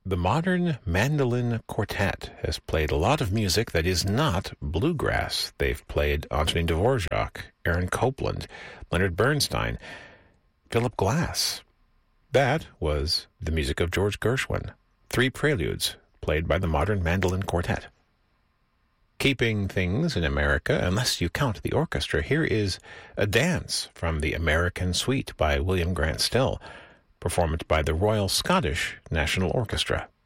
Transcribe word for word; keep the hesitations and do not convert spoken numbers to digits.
The Modern Mandolin Quartet has played a lot of music that is not bluegrass. They've played Antonin Dvorak, Aaron Copland, Leonard Bernstein, Philip Glass. That was the music of George Gershwin. Three preludes played by the Modern Mandolin Quartet. Keeping things in America, unless you count the orchestra, here is a dance from the American Suite by William Grant Still, performed by the Royal Scottish National Orchestra.